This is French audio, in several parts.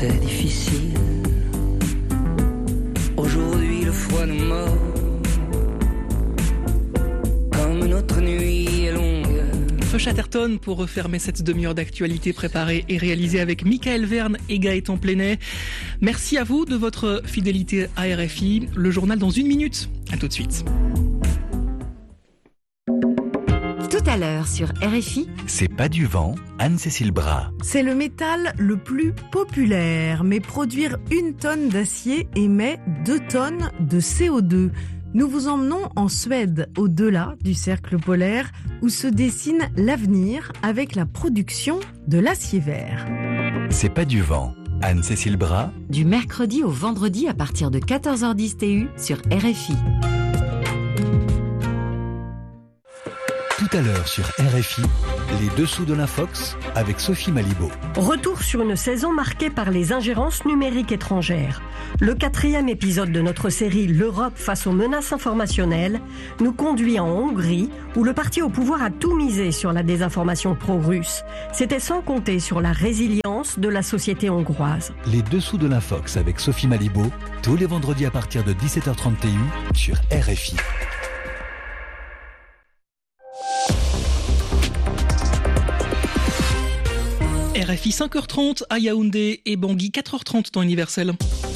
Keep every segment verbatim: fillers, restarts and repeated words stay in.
c'est difficile. Aujourd'hui le froid nous mord, comme notre nuit est longue. Chatterton pour refermer cette demi-heure d'actualité préparée et réalisée avec Michael Verne et Gaëtan Plenet. Merci à vous de votre fidélité à R F I. Le journal dans une minute. À tout de suite. Tout à l'heure sur R F I. C'est pas du vent, Anne-Cécile Bras. C'est le métal le plus populaire, mais produire une tonne d'acier émet deux tonnes de C O deux. Nous vous emmenons en Suède, au-delà du cercle polaire, où se dessine l'avenir avec la production de l'acier vert. C'est pas du vent, Anne-Cécile Bras. Du mercredi au vendredi à partir de quatorze heures dix T U sur R F I. Tout à l'heure sur R F I, les dessous de l'Infox avec Sophie Malibaud. Retour sur une saison marquée par les ingérences numériques étrangères. Le quatrième épisode de notre série L'Europe face aux menaces informationnelles nous conduit en Hongrie où le parti au pouvoir a tout misé sur la désinformation pro-russe. C'était sans compter sur la résilience de la société hongroise. Les dessous de l'Infox avec Sophie Malibaud, tous les vendredis à partir de dix-sept heures trente T U sur R F I. R F I cinq heures trente à Yaoundé et Bangui quatre heures trente temps universel.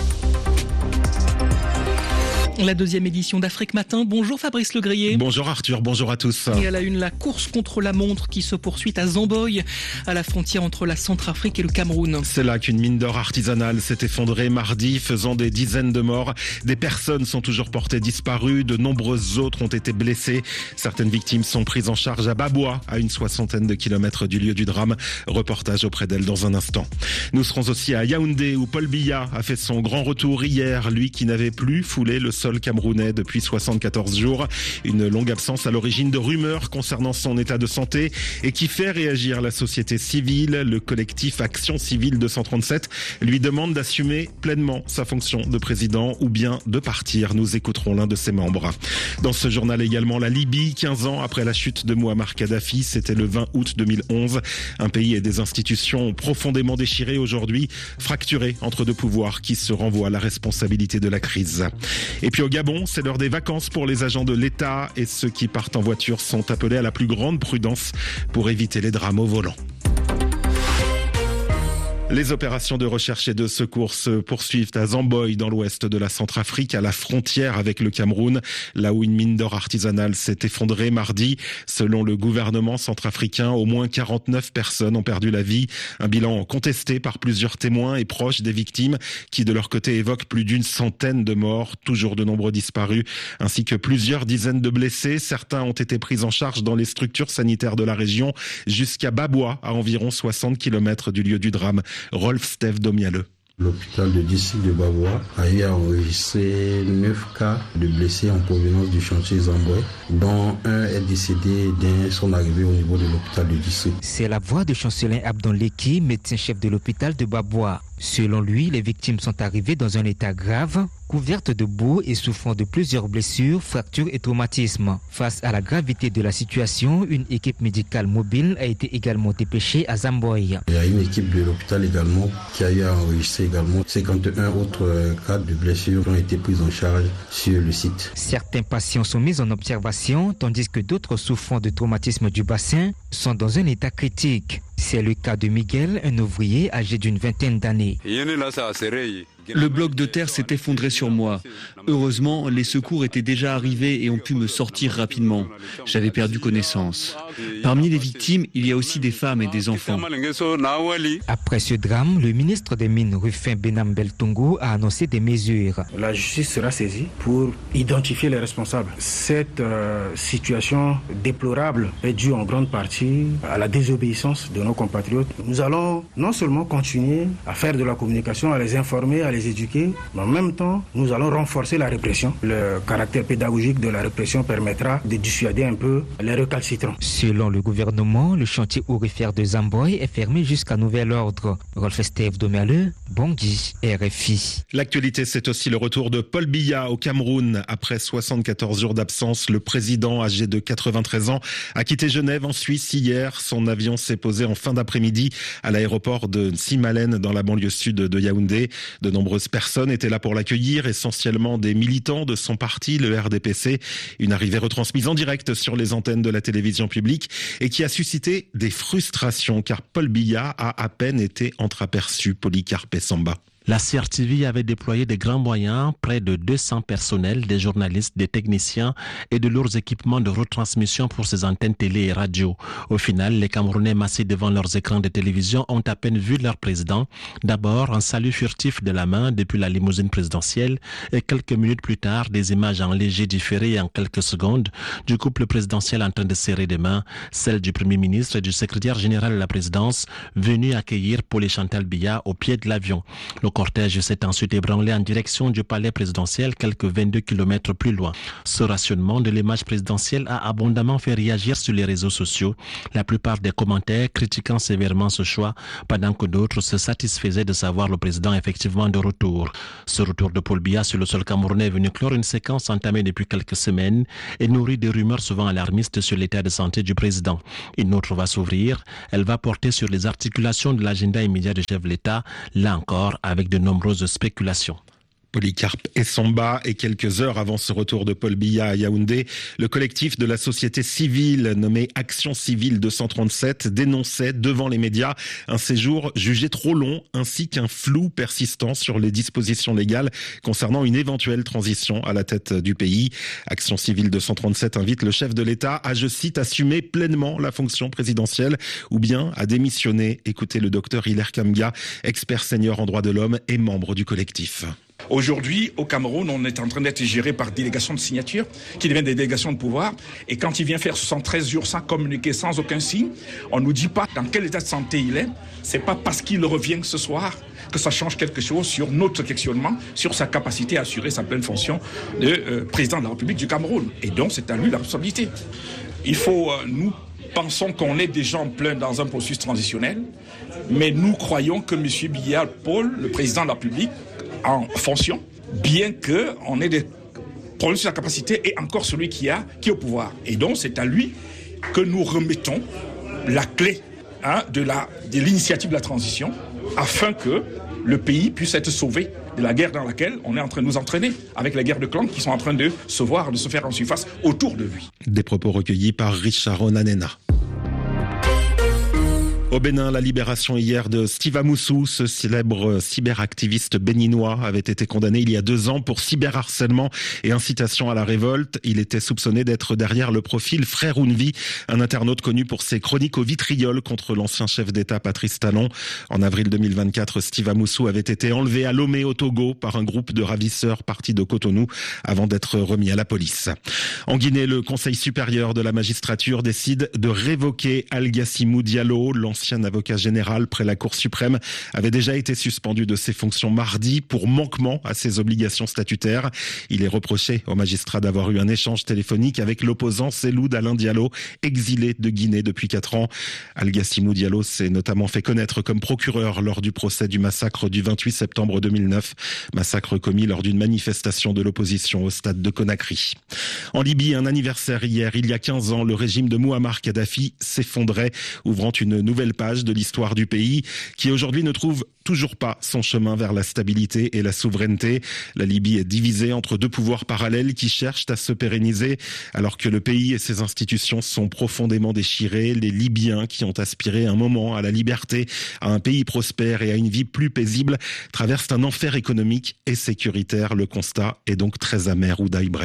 La deuxième édition d'Afrique Matin. Bonjour Fabrice Legrier. Bonjour Arthur, bonjour à tous. Et à la une, la course contre la montre qui se poursuit à Zamboy, à la frontière entre la Centrafrique et le Cameroun. C'est là qu'une mine d'or artisanale s'est effondrée mardi, faisant des dizaines de morts. Des personnes sont toujours portées disparues, de nombreuses autres ont été blessées. Certaines victimes sont prises en charge à Babwa, à une soixantaine de kilomètres du lieu du drame. Reportage auprès d'elle dans un instant. Nous serons aussi à Yaoundé, où Paul Biya a fait son grand retour hier, lui qui n'avait plus foulé le sol camerounais depuis soixante-quatorze jours. Une longue absence à l'origine de rumeurs concernant son état de santé et qui fait réagir la société civile. Le collectif Action Civile deux cent trente-sept lui demande d'assumer pleinement sa fonction de président ou bien de partir. Nous écouterons l'un de ses membres. Dans ce journal également, la Libye, quinze ans après la chute de Mouammar Kadhafi, c'était le vingt août deux mille onze. Un pays et des institutions profondément déchirés aujourd'hui, fracturés entre deux pouvoirs qui se renvoient à la responsabilité de la crise. Et puis au Gabon, c'est l'heure des vacances pour les agents de l'État et ceux qui partent en voiture sont appelés à la plus grande prudence pour éviter les drames au volant. Les opérations de recherche et de secours se poursuivent à Zamboy, dans l'ouest de la Centrafrique, à la frontière avec le Cameroun, là où une mine d'or artisanale s'est effondrée mardi. Selon le gouvernement centrafricain, au moins quarante-neuf personnes ont perdu la vie. Un bilan contesté par plusieurs témoins et proches des victimes, qui de leur côté évoquent plus d'une centaine de morts, toujours de nombreux disparus, ainsi que plusieurs dizaines de blessés. Certains ont été pris en charge dans les structures sanitaires de la région, jusqu'à Babwa, à environ soixante kilomètres du lieu du drame. Rolf Steve Domialeux. L'hôpital de district de Babwa a eu à enregistrer neuf cas de blessés en provenance du chantier Zamboy, dont un est décédé dès son arrivée au niveau de l'hôpital de district. C'est la voix de Chancelin Abdon Leki, médecin-chef de l'hôpital de Babwa. Selon lui, les victimes sont arrivées dans un état grave, couvertes de boue et souffrant de plusieurs blessures, fractures et traumatismes. Face à la gravité de la situation, une équipe médicale mobile a été également dépêchée à Zamboy. Il y a une équipe de l'hôpital également qui a eu à enregistrer également cinquante et un autres cas de blessures qui ont été prises en charge sur le site. Certains patients sont mis en observation, tandis que d'autres souffrant de traumatisme du bassin sont dans un état critique. C'est le cas de Miguel, un ouvrier âgé d'une vingtaine d'années. Le bloc de terre s'est effondré sur moi. Heureusement, les secours étaient déjà arrivés et ont pu me sortir rapidement. J'avais perdu connaissance. Parmi les victimes, il y a aussi des femmes et des enfants. Après ce drame, le ministre des Mines, Rufin Benam Beltongo, a annoncé des mesures. La justice sera saisie pour identifier les responsables. Cette euh, situation déplorable est due en grande partie à la désobéissance de nos compatriotes. Nous allons non seulement continuer à faire de la communication, à les informer, à les les éduquer, mais en même temps, nous allons renforcer la répression. Le caractère pédagogique de la répression permettra de dissuader un peu les récalcitrants. Selon le gouvernement, le chantier aurifère de Zamboy est fermé jusqu'à nouvel ordre. Rolf Estève Domerleux, Bangui, R F I. L'actualité, c'est aussi le retour de Paul Biya au Cameroun. Après soixante-quatorze jours d'absence, le président, âgé de quatre-vingt-treize ans, a quitté Genève en Suisse hier. Son avion s'est posé en fin d'après-midi à l'aéroport de Nsimalen dans la banlieue sud de Yaoundé. De nombreuses personnes étaient là pour l'accueillir, essentiellement des militants de son parti, le R D P C. Une arrivée retransmise en direct sur les antennes de la télévision publique et qui a suscité des frustrations car Paul Biya a à peine été entreaperçu. Polycarpe Samba. La C R T V avait déployé des grands moyens, près de deux cents personnels, des journalistes, des techniciens et de lourds équipements de retransmission pour ses antennes télé et radio. Au final, les Camerounais massés devant leurs écrans de télévision ont à peine vu leur président. D'abord, un salut furtif de la main depuis la limousine présidentielle et quelques minutes plus tard, des images en léger différé en quelques secondes du couple présidentiel en train de serrer des mains, celle du Premier ministre et du secrétaire général de la présidence venus accueillir Paul et Chantal Biya au pied de l'avion. Le cortège s'est ensuite ébranlé en direction du palais présidentiel quelques vingt-deux kilomètres plus loin. Ce rationnement de l'image présidentielle a abondamment fait réagir sur les réseaux sociaux. La plupart des commentaires critiquant sévèrement ce choix, pendant que d'autres se satisfaisaient de savoir le président effectivement de retour. Ce retour de Paul Biya sur le sol camerounais est venu clore une séquence entamée depuis quelques semaines et nourrit des rumeurs souvent alarmistes sur l'état de santé du président. Une autre va s'ouvrir. Elle va porter sur les articulations de l'agenda immédiat du chef de l'État, là encore avec de nombreuses spéculations. Polycarpe Samba, et quelques heures avant ce retour de Paul Biya à Yaoundé, le collectif de la société civile nommé Action Civile deux cent trente-sept dénonçait devant les médias un séjour jugé trop long ainsi qu'un flou persistant sur les dispositions légales concernant une éventuelle transition à la tête du pays. Action Civile deux cent trente-sept invite le chef de l'État à, je cite, assumer pleinement la fonction présidentielle ou bien à démissionner. Écoutez le docteur Hilaire Kamga, expert senior en droits de l'homme et membre du collectif. Aujourd'hui, au Cameroun, on est en train d'être géré par délégations de signature qui deviennent des délégations de pouvoir. Et quand il vient faire soixante-treize jours sans communiquer, sans aucun signe, on ne nous dit pas dans quel état de santé il est. C'est pas parce qu'il revient ce soir que ça change quelque chose sur notre questionnement, sur sa capacité à assurer sa pleine fonction de euh, président de la République du Cameroun. Et donc, c'est à lui la responsabilité. Il faut, euh, nous pensons qu'on est déjà en plein dans un processus transitionnel, mais nous croyons que M. Biya Paul, le président de la République, en fonction, bien qu'on ait des problèmes sur la capacité, et encore celui qui, a, qui est au pouvoir. Et donc, c'est à lui que nous remettons la clé hein, de, la, de l'initiative de la transition, afin que le pays puisse être sauvé de la guerre dans laquelle on est en train de nous entraîner, avec les guerres de clans qui sont en train de se voir, de se faire en surface autour de lui. Des propos recueillis par Richard Onanena. Au Bénin, la libération hier de Steve Amoussou, ce célèbre cyberactiviste béninois, avait été condamné il y a deux ans pour cyberharcèlement et incitation à la révolte. Il était soupçonné d'être derrière le profil Frère Ounvi, un internaute connu pour ses chroniques au vitriol contre l'ancien chef d'État Patrice Talon. En avril deux mille vingt-quatre, Steve Amoussou avait été enlevé à Lomé au Togo par un groupe de ravisseurs partis de Cotonou avant d'être remis à la police. En Guinée, le Conseil supérieur de la magistrature décide de révoquer Algassimou Diallo, l'ancien avocat général près la Cour suprême, avait déjà été suspendu de ses fonctions mardi pour manquement à ses obligations statutaires. Il est reproché au magistrat d'avoir eu un échange téléphonique avec l'opposant Cellou Dalein Diallo, exilé de Guinée depuis quatre ans. Algassimou Diallo s'est notamment fait connaître comme procureur lors du procès du massacre du vingt-huit septembre deux mille neuf, massacre commis lors d'une manifestation de l'opposition au stade de Conakry. En Libye, un anniversaire hier, il y a quinze ans, le régime de Mouammar Kadhafi s'effondrait, ouvrant une nouvelle page de l'histoire du pays qui aujourd'hui ne trouve toujours pas son chemin vers la stabilité et la souveraineté. La Libye est divisée entre deux pouvoirs parallèles qui cherchent à se pérenniser alors que le pays et ses institutions sont profondément déchirés. Les Libyens qui ont aspiré un moment à la liberté, à un pays prospère et à une vie plus paisible traversent un enfer économique et sécuritaire. Le constat est donc très amer. Ouda Ibrahim.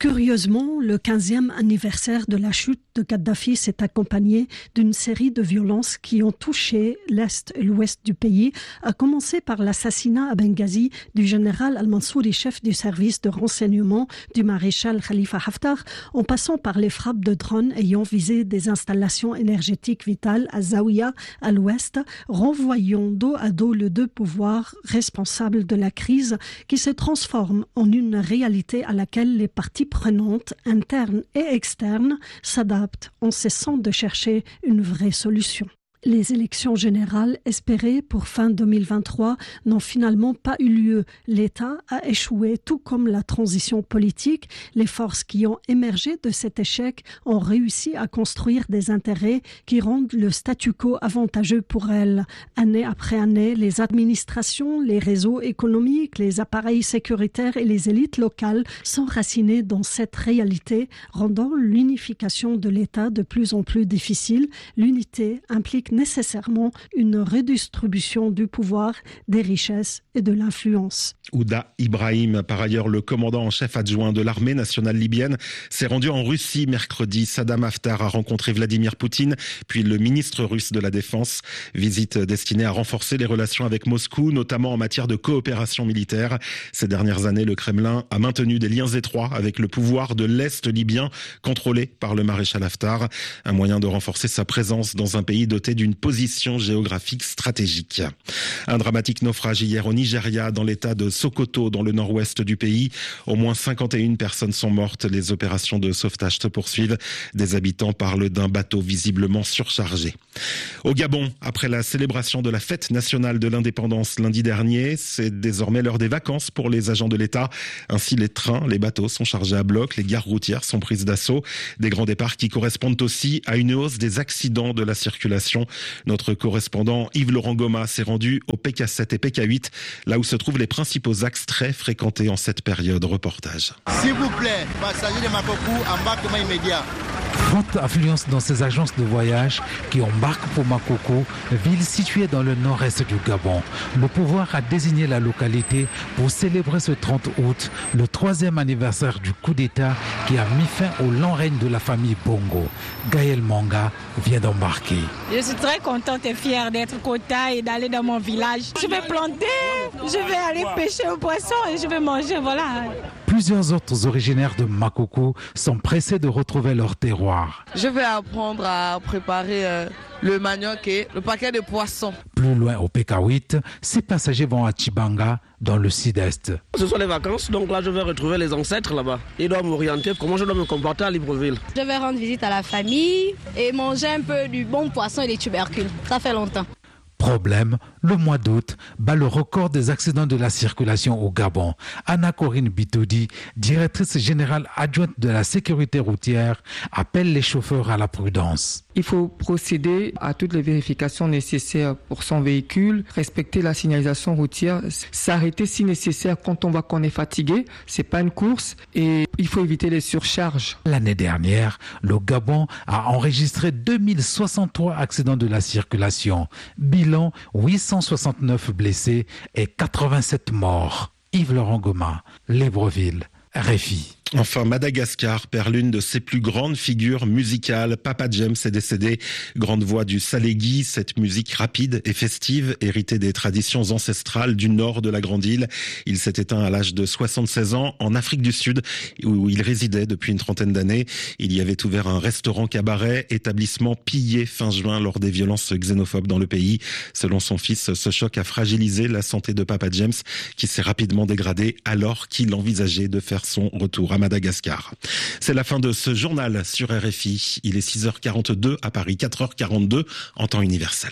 Curieusement, le quinzième anniversaire de la chute de Kadhafi s'est accompagné d'une série de violences qui ont touché l'Est et l'Ouest du pays, à commencer par l'assassinat à Benghazi du général Al-Mansouri, chef du service de renseignement du maréchal Khalifa Haftar, en passant par les frappes de drones ayant visé des installations énergétiques vitales à Zawiya, à l'Ouest, renvoyant dos à dos les deux pouvoirs responsables de la crise qui se transforme en une réalité à laquelle les parties prenantes, internes et externes, s'adaptent en cessant de chercher une vraie solution. Les élections générales espérées pour fin deux mille vingt-trois n'ont finalement pas eu lieu. L'État a échoué, tout comme la transition politique. Les forces qui ont émergé de cet échec ont réussi à construire des intérêts qui rendent le statu quo avantageux pour elles. Année après année, les administrations, les réseaux économiques, les appareils sécuritaires et les élites locales sont racinés dans cette réalité, rendant l'unification de l'État de plus en plus difficile. L'unité implique nécessairement une redistribution du pouvoir, des richesses et de l'influence. Ouda Ibrahim, par ailleurs le commandant en chef adjoint de l'armée nationale libyenne, s'est rendu en Russie mercredi. Saddam Haftar a rencontré Vladimir Poutine, puis le ministre russe de la Défense. Visite destinée à renforcer les relations avec Moscou, notamment en matière de coopération militaire. Ces dernières années, le Kremlin a maintenu des liens étroits avec le pouvoir de l'Est libyen, contrôlé par le maréchal Haftar. Un moyen de renforcer sa présence dans un pays doté d'une position géographique stratégique. Un dramatique naufrage hier au Nigeria, dans l'état de Sokoto, dans le nord-ouest du pays. Au moins cinquante et une personnes sont mortes. Les opérations de sauvetage se poursuivent. Des habitants parlent d'un bateau visiblement surchargé. Au Gabon, après la célébration de la fête nationale de l'indépendance lundi dernier, c'est désormais l'heure des vacances pour les agents de l'État. Ainsi, les trains, les bateaux sont chargés à bloc, les gares routières sont prises d'assaut. Des grands départs qui correspondent aussi à une hausse des accidents de la circulation. Notre correspondant Yves-Laurent Goma s'est rendu au P K sept et P K huit, là où se trouvent les principaux axes très fréquentés en cette période. Reportage. S'il vous plaît, passagers de Makoko, embarquement immédiat. Forte affluence dans ces agences de voyage qui embarquent pour Makoko, ville située dans le nord-est du Gabon. Le pouvoir a désigné la localité pour célébrer ce trente août, le troisième anniversaire du coup d'État qui a mis fin au long règne de la famille Bongo. Gaël Manga vient d'embarquer. Je suis très contente et fière d'être Kota et d'aller dans mon village. Je vais planter, je vais aller pêcher au poisson et je vais manger, voilà. Plusieurs autres originaires de Makoko sont pressés de retrouver leur terroir. Je vais apprendre à préparer euh, le manioc et le paquet de poissons. Plus loin au P K huit, ces passagers vont à Chibanga, dans le sud-est. Ce sont les vacances, donc là je vais retrouver les ancêtres là-bas. Ils doivent m'orienter comment je dois me comporter à Libreville. Je vais rendre visite à la famille et manger un peu du bon poisson et des tubercules. Ça fait longtemps. Problème, le mois d'août bat le record des accidents de la circulation au Gabon. Anna-Corinne Bitoudi, directrice générale adjointe de la sécurité routière, appelle les chauffeurs à la prudence. Il faut procéder à toutes les vérifications nécessaires pour son véhicule, respecter la signalisation routière, s'arrêter si nécessaire quand on voit qu'on est fatigué. C'est pas une course et il faut éviter les surcharges. L'année dernière, le Gabon a enregistré deux mille soixante-trois accidents de la circulation. Bilan, huit cent soixante-neuf blessés et quatre-vingt-sept morts. Yves-Laurent Goma, Libreville, R F I. Enfin, Madagascar perd l'une de ses plus grandes figures musicales. Papa James est décédé, grande voix du Salégui, cette musique rapide et festive, héritée des traditions ancestrales du nord de la grande île. Il s'est éteint à l'âge de soixante-seize ans en Afrique du Sud, où il résidait depuis une trentaine d'années. Il y avait ouvert un restaurant-cabaret, établissement pillé fin juin lors des violences xénophobes dans le pays. Selon son fils, ce choc a fragilisé la santé de Papa James, qui s'est rapidement dégradée alors qu'il envisageait de faire son retour à Madagascar. C'est la fin de ce journal sur R F I. Il est six heures quarante-deux à Paris, quatre heures quarante-deux en temps universel.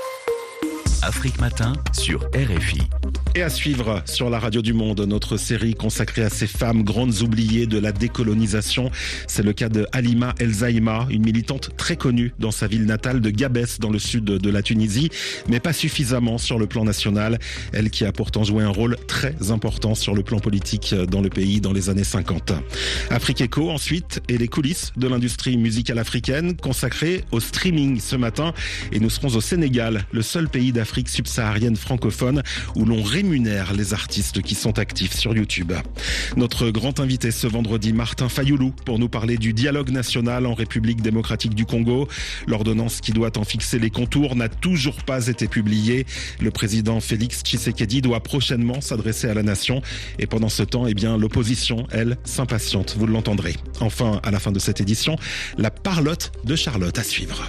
Afrique Matin sur R F I. Et à suivre sur la radio du Monde, notre série consacrée à ces femmes grandes oubliées de la décolonisation. C'est le cas de Halima El Zaïma, une militante très connue dans sa ville natale de Gabès, dans le sud de la Tunisie, mais pas suffisamment sur le plan national. Elle qui a pourtant joué un rôle très important sur le plan politique dans le pays dans les années cinquante. Afrique Echo ensuite, et les coulisses de l'industrie musicale africaine consacrée au streaming ce matin. Et nous serons au Sénégal, le seul pays d'Afrique subsaharienne francophone où l'on réunit rémunère les artistes qui sont actifs sur YouTube. Notre grand invité ce vendredi, Martin Fayulu, pour nous parler du dialogue national en République démocratique du Congo. L'ordonnance qui doit en fixer les contours n'a toujours pas été publiée. Le président Félix Tshisekedi doit prochainement s'adresser à la nation. Et pendant ce temps, eh bien, l'opposition, elle, s'impatiente. Vous l'entendrez. Enfin, à la fin de cette édition, la parlotte de Charlotte à suivre.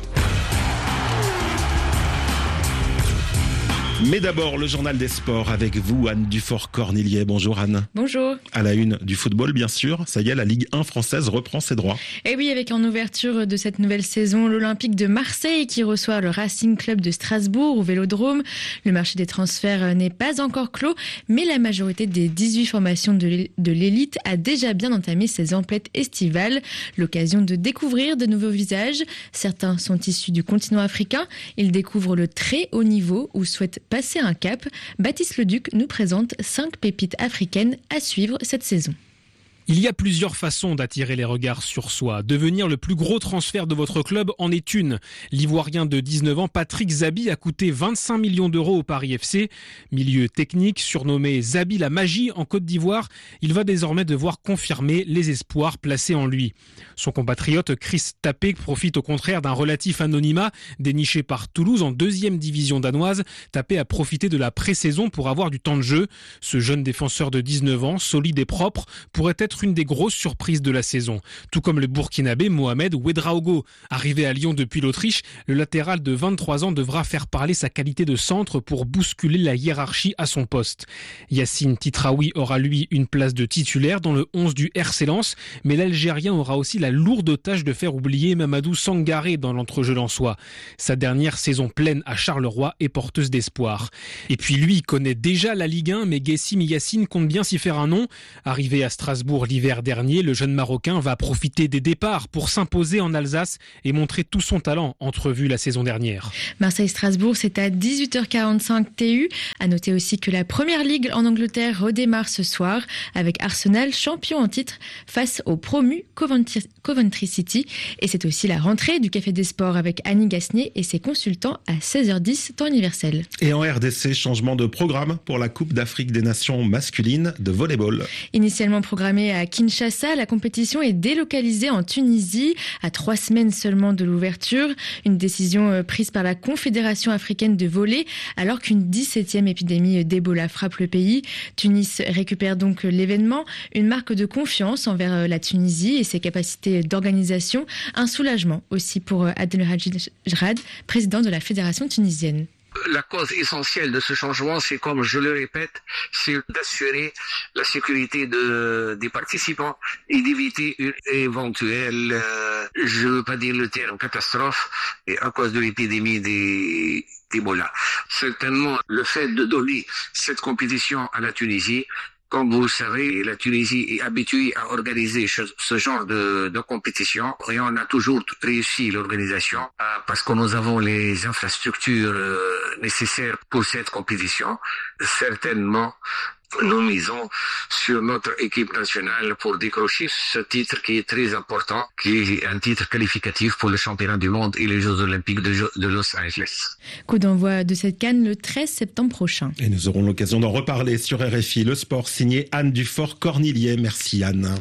Mais d'abord, le journal des sports avec vous, Anne Dufort-Cornillier. Bonjour Anne. Bonjour. À la une du football, bien sûr. Ça y est, la Ligue un française reprend ses droits. Et oui, avec en ouverture de cette nouvelle saison, l'Olympique de Marseille qui reçoit le Racing Club de Strasbourg au Vélodrome. Le marché des transferts n'est pas encore clos, mais la majorité des dix-huit formations de l'élite a déjà bien entamé ses emplettes estivales. L'occasion de découvrir de nouveaux visages. Certains sont issus du continent africain. Ils découvrent le très haut niveau ou souhaitent passer un cap. Baptiste Leduc nous présente cinq pépites africaines à suivre cette saison. Il y a plusieurs façons d'attirer les regards sur soi. Devenir le plus gros transfert de votre club en est une. L'Ivoirien de dix-neuf ans, Patrick Zabi, a coûté vingt-cinq millions d'euros au Paris F C. Milieu technique, surnommé Zabi la magie en Côte d'Ivoire, il va désormais devoir confirmer les espoirs placés en lui. Son compatriote Chris Tapé profite au contraire d'un relatif anonymat déniché par Toulouse en deuxième division danoise. Tapé a profité de la pré-saison pour avoir du temps de jeu. Ce jeune défenseur de dix-neuf ans, solide et propre, pourrait être une des grosses surprises de la saison. Tout comme le Burkinabé Mohamed Ouedraogo. Arrivé à Lyon depuis l'Autriche, le latéral de vingt-trois ans devra faire parler sa qualité de centre pour bousculer la hiérarchie à son poste. Yacine Titraoui aura lui une place de titulaire dans le onze du R C Lens, mais l'Algérien aura aussi la lourde tâche de faire oublier Mamadou Sangaré dans l'entrejeu lensois. Sa dernière saison pleine à Charleroi est porteuse d'espoir. Et puis lui connaît déjà la Ligue un, mais Guessim Yacine compte bien s'y faire un nom. Arrivé à Strasbourg l'hiver dernier, le jeune Marocain va profiter des départs pour s'imposer en Alsace et montrer tout son talent entrevu la saison dernière. Marseille-Strasbourg, c'est à dix-huit heures quarante-cinq T U. À noter aussi que la Première Ligue en Angleterre redémarre ce soir avec Arsenal champion en titre face au promu Coventry, Coventry City. Et c'est aussi la rentrée du Café des Sports avec Annie Gasnier et ses consultants à seize heures dix temps universel. Et en R D C, changement de programme pour la Coupe d'Afrique des Nations masculines de volleyball. Initialement programmée à Kinshasa, la compétition est délocalisée en Tunisie à trois semaines seulement de l'ouverture. Une décision prise par la Confédération africaine de volley alors qu'une dix-septième épidémie d'Ebola frappe le pays. Tunis récupère donc l'événement, une marque de confiance envers la Tunisie et ses capacités d'organisation. Un soulagement aussi pour Abdelhadji Jrad, président de la Fédération tunisienne. La cause essentielle de ce changement, c'est, comme je le répète, c'est d'assurer la sécurité de, des participants et d'éviter une éventuelle, euh, je ne veux pas dire le terme, catastrophe, et à cause de l'épidémie des d'Ebola. Certainement, le fait de donner cette compétition à la Tunisie, comme vous le savez, la Tunisie est habituée à organiser ce genre de, de compétition et on a toujours réussi l'organisation parce que nous avons les infrastructures nécessaires pour cette compétition. Certainement, nous misons sur notre équipe nationale pour décrocher ce titre qui est très important, qui est un titre qualificatif pour le championnat du monde et les Jeux olympiques de, de Los Angeles. Coup d'envoi de cette CAN le treize septembre prochain. Et nous aurons l'occasion d'en reparler sur R F I. Le sport signé Anne Dufort-Cornillier. Merci Anne.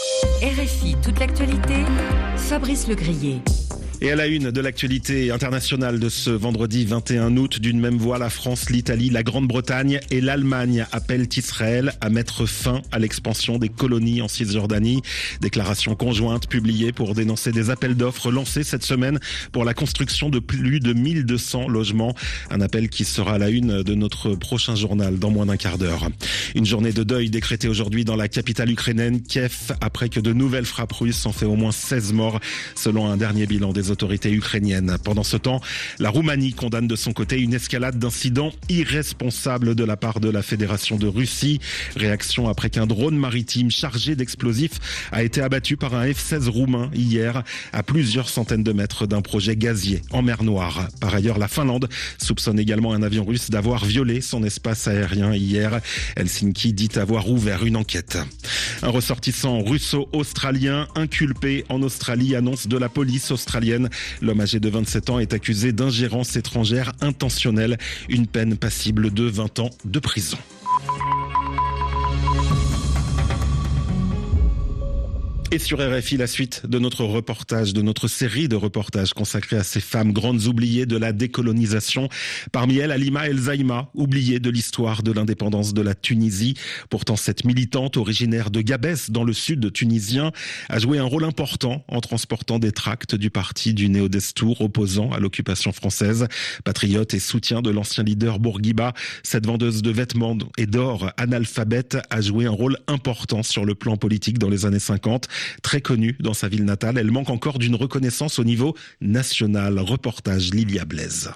R F I, toute l'actualité, Fabrice Legrier. Et à la une de l'actualité internationale de ce vendredi vingt et un août, d'une même voix, la France, l'Italie, la Grande-Bretagne et l'Allemagne appellent Israël à mettre fin à l'expansion des colonies en Cisjordanie. Déclaration conjointe publiée pour dénoncer des appels d'offres lancés cette semaine pour la construction de plus de mille deux cents logements. Un appel qui sera à la une de notre prochain journal dans moins d'un quart d'heure. Une journée de deuil décrétée aujourd'hui dans la capitale ukrainienne, Kiev, après que de nouvelles frappes russes ont fait au moins seize morts, selon un dernier bilan des autorités ukrainiennes. Pendant ce temps, la Roumanie condamne de son côté une escalade d'incidents irresponsables de la part de la Fédération de Russie. Réaction après qu'un drone maritime chargé d'explosifs a été abattu par un F seize roumain hier à plusieurs centaines de mètres d'un projet gazier en mer Noire. Par ailleurs, la Finlande soupçonne également un avion russe d'avoir violé son espace aérien hier. Helsinki dit avoir ouvert une enquête. Un ressortissant russo-australien inculpé en Australie, annonce de la police australienne. L'homme âgé de vingt-sept ans est accusé d'ingérence étrangère intentionnelle, une peine passible de vingt ans de prison. Et sur R F I, la suite de notre reportage, de notre série de reportages consacrés à ces femmes grandes oubliées de la décolonisation. Parmi elles, Halima El Zaïma, oubliée de l'histoire de l'indépendance de la Tunisie. Pourtant, cette militante originaire de Gabès, dans le sud tunisien, a joué un rôle important en transportant des tracts du parti du Néo-Destour opposant à l'occupation française. Patriote et soutien de l'ancien leader Bourguiba, cette vendeuse de vêtements et d'or analphabète a joué un rôle important sur le plan politique dans les années cinquante. Très connue dans sa ville natale, elle manque encore d'une reconnaissance au niveau national. Reportage Lilia Blaise.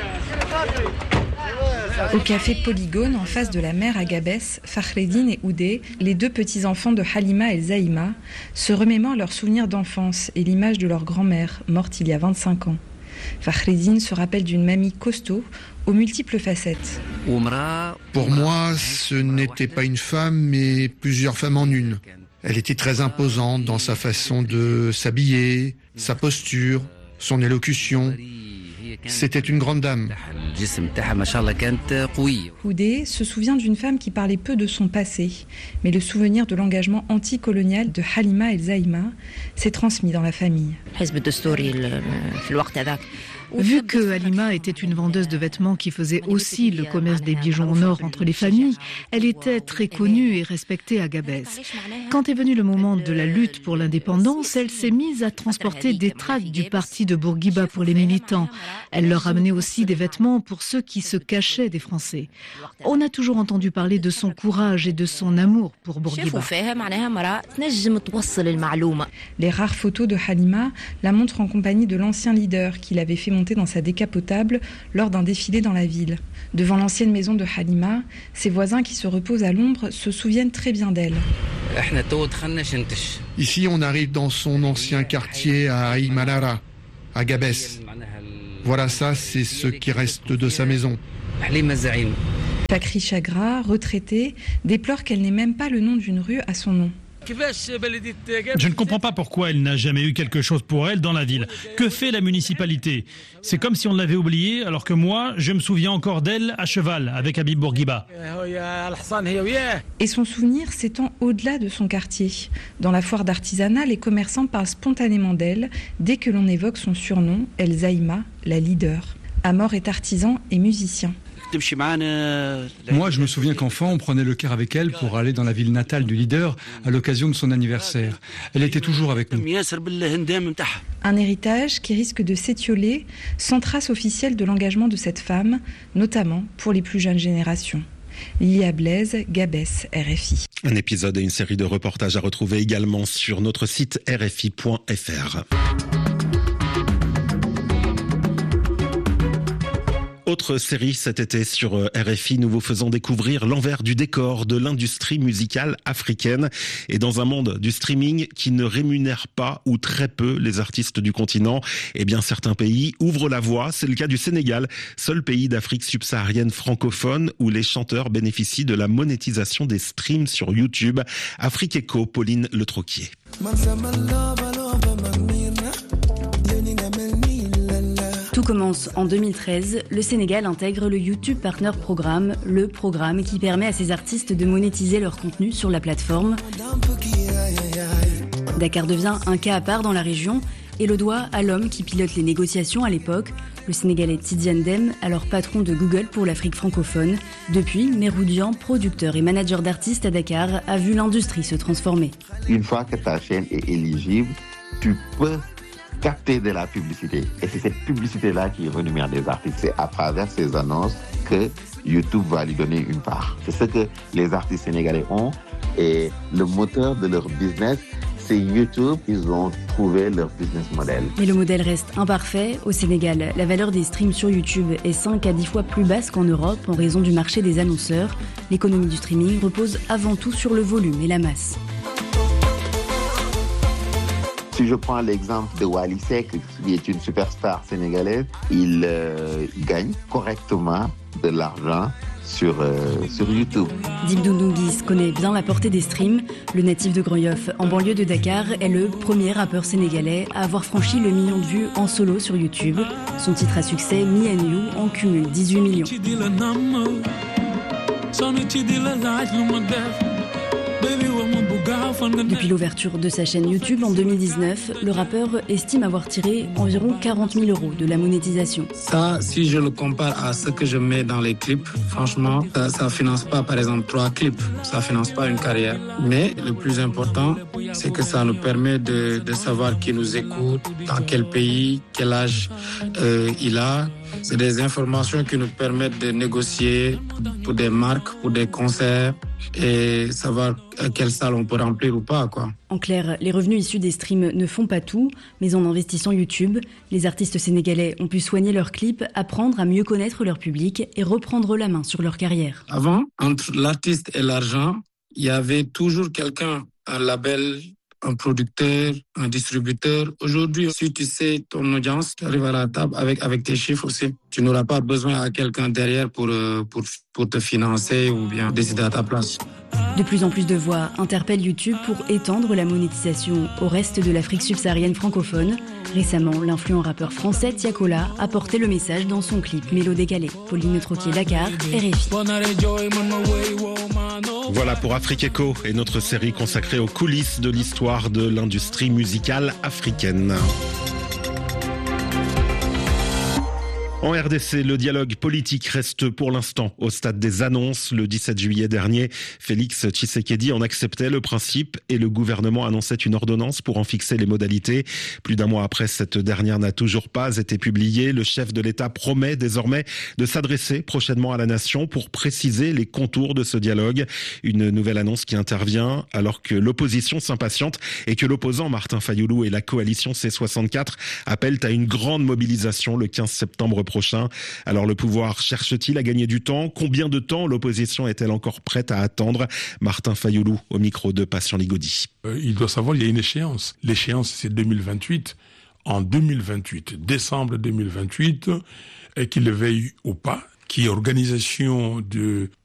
Au café Polygone, en face de la mer à Gabès, Fakhreddine et Oudé, les deux petits-enfants de Halima El Zaïma, se remémorent leurs souvenirs d'enfance et l'image de leur grand-mère, morte il y a vingt-cinq ans. Fakhreddine se rappelle d'une mamie costaud, aux multiples facettes. Pour moi, ce n'était pas une femme, mais plusieurs femmes en une. Elle était très imposante dans sa façon de s'habiller, sa posture, son élocution. C'était une grande dame. Oudé se souvient d'une femme qui parlait peu de son passé, mais le souvenir de l'engagement anticolonial de Halima El Zaïma s'est transmis dans la famille. Vu que Halima était une vendeuse de vêtements qui faisait aussi le commerce des bijoux en or entre les familles, elle était très connue et respectée à Gabès. Quand est venu le moment de la lutte pour l'indépendance, elle s'est mise à transporter des tracts du parti de Bourguiba pour les militants. Elle leur ramenait aussi des vêtements pour ceux qui se cachaient des Français. On a toujours entendu parler de son courage et de son amour pour Bourguiba. Les rares photos de Halima la montrent en compagnie de l'ancien leader qui l'avait fait monter dans sa décapotable lors d'un défilé dans la ville. Devant l'ancienne maison de Halima, ses voisins qui se reposent à l'ombre se souviennent très bien d'elle. Ici, on arrive dans son ancien quartier à Aïmalara, à Gabès. Voilà, ça, c'est ce qui reste de sa maison. Fakri Chagra, retraitée, déplore qu'elle n'ait même pas le nom d'une rue à son nom. Je ne comprends pas pourquoi elle n'a jamais eu quelque chose pour elle dans la ville. Que fait la municipalité? C'est comme si on l'avait oubliée, alors que moi, je me souviens encore d'elle à cheval, avec Habib Bourguiba. Et son souvenir s'étend au-delà de son quartier. Dans la foire d'artisanat, les commerçants parlent spontanément d'elle dès que l'on évoque son surnom, El Zaïma, la leader. Amor est artisan et musicien. Moi, je me souviens qu'enfant, on prenait le car avec elle pour aller dans la ville natale du leader à l'occasion de son anniversaire. Elle était toujours avec nous. Un héritage qui risque de s'étioler sans trace officielle de l'engagement de cette femme, notamment pour les plus jeunes générations. Lilia Blaise, Gabès, R F I. Un épisode et une série de reportages à retrouver également sur notre site r f i point f r. Autre série cet été sur R F I, nous vous faisons découvrir l'envers du décor de l'industrie musicale africaine. Et dans un monde du streaming qui ne rémunère pas ou très peu les artistes du continent, eh bien certains pays ouvrent la voie. C'est le cas du Sénégal, seul pays d'Afrique subsaharienne francophone où les chanteurs bénéficient de la monétisation des streams sur YouTube. Afrique Echo, Pauline Le Troquier. Tout commence en deux mille treize. Le Sénégal intègre le YouTube Partner Programme, le programme qui permet à ses artistes de monétiser leur contenu sur la plateforme. Dakar devient un cas à part dans la région et le doigt à l'homme qui pilote les négociations à l'époque, le Sénégalais Tidiane Dème, alors patron de Google pour l'Afrique francophone. Depuis, Meroudian, producteur et manager d'artistes à Dakar, a vu l'industrie se transformer. Une fois que ta chaîne est éligible, tu peux capter de la publicité. Et c'est cette publicité-là qui rémunère des artistes. C'est à travers ces annonces que YouTube va lui donner une part. C'est ce que les artistes sénégalais ont. Et le moteur de leur business, c'est YouTube. Ils ont trouvé leur business model. Mais le modèle reste imparfait. Au Sénégal, la valeur des streams sur YouTube est cinq à dix fois plus basse qu'en Europe en raison du marché des annonceurs. L'économie du streaming repose avant tout sur le volume et la masse. Si je prends l'exemple de Wally Seck, qui est une superstar sénégalaise, il euh, gagne correctement de l'argent sur, euh, sur YouTube. Dip Doundou Guiss connaît bien la portée des streams. Le natif de Grand Yoff, en banlieue de Dakar, est le premier rappeur sénégalais à avoir franchi le million de vues en solo sur YouTube. Son titre à succès, Me and You, en cumule dix-huit millions. Depuis l'ouverture de sa chaîne YouTube en deux mille dix-neuf, le rappeur estime avoir tiré environ quarante mille euros de la monétisation. Ça, si je le compare à ce que je mets dans les clips, franchement, ça ne finance pas par exemple trois clips, ça ne finance pas une carrière. Mais le plus important, c'est que ça nous permet de, de savoir qui nous écoute, dans quel pays, quel âge euh, il a. C'est des informations qui nous permettent de négocier pour des marques, pour des concerts et savoir quelle salle on peut remplir ou pas, quoi. En clair, les revenus issus des streams ne font pas tout, mais en investissant YouTube, les artistes sénégalais ont pu soigner leurs clips, apprendre à mieux connaître leur public et reprendre la main sur leur carrière. Avant, entre l'artiste et l'argent, il y avait toujours quelqu'un, un label, un producteur, un distributeur. Aujourd'hui, si tu sais ton audience, tu arrives à la table avec, avec tes chiffres aussi. Tu n'auras pas besoin à quelqu'un derrière pour, pour, pour te financer ou bien décider à ta place. De plus en plus de voix interpellent YouTube pour étendre la monétisation au reste de l'Afrique subsaharienne francophone. Récemment, l'influent rappeur français Tiakola a porté le message dans son clip Mélo décalé. Pauline Troquier-Dakar, R F I. Voilà pour Afrique Echo et notre série consacrée aux coulisses de l'histoire de l'industrie musicale africaine. En R D C, le dialogue politique reste pour l'instant au stade des annonces. Le dix-sept juillet dernier, Félix Tshisekedi en acceptait le principe et le gouvernement annonçait une ordonnance pour en fixer les modalités. Plus d'un mois après, cette dernière n'a toujours pas été publiée. Le chef de l'État promet désormais de s'adresser prochainement à la nation pour préciser les contours de ce dialogue. Une nouvelle annonce qui intervient alors que l'opposition s'impatiente et que l'opposant Martin Fayulu et la coalition C soixante-quatre appellent à une grande mobilisation le quinze septembre prochain. Alors le pouvoir cherche-t-il à gagner du temps ? Combien de temps l'opposition est-elle encore prête à attendre ? Martin Fayulu au micro de Patient Ligodi. Euh, il doit savoir qu'il y a une échéance. L'échéance c'est deux mille vingt-huit. En deux mille vingt-huit, décembre deux mille vingt-huit, et qu'il le veuille ou pas, qu'il y ait organisation de